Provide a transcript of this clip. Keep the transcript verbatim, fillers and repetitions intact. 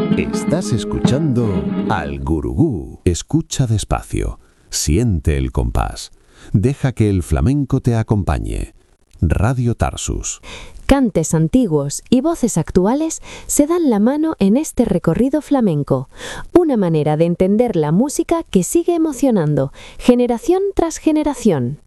Estás escuchando al Gurugú. Escucha despacio, siente el compás, deja que el flamenco te acompañe. Radio Tarsus. Cantes antiguos y voces actuales se dan la mano en este recorrido flamenco, una manera de entender la música que sigue emocionando, generación tras generación.